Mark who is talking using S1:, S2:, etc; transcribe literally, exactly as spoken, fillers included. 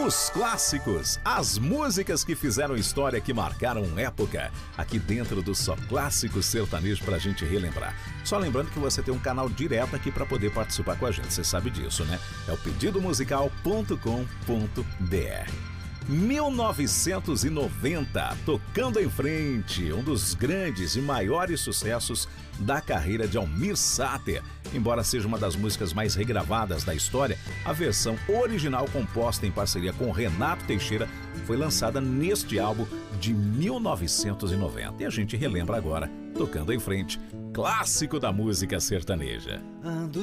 S1: Os clássicos, as músicas que fizeram história, que marcaram época, aqui dentro do Só Clássicos Sertanejo pra gente relembrar. Só lembrando que você tem um canal direto aqui para poder participar com a gente, você sabe disso, né? É o pedido musical ponto com ponto br. mil novecentos e noventa, Tocando em Frente, um dos grandes e maiores sucessos da carreira de Almir Sater. Embora seja uma das músicas mais regravadas da história, a versão original composta em parceria com Renato Teixeira foi lançada neste álbum de mil novecentos e noventa. E a gente relembra agora, Tocando em Frente, clássico da música sertaneja.
S2: Ando